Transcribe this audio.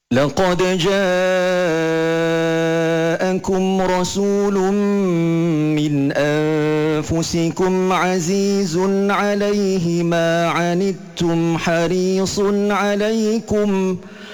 لقد جاءكم رسول من أنفسكم عزيز عليه ما عنتم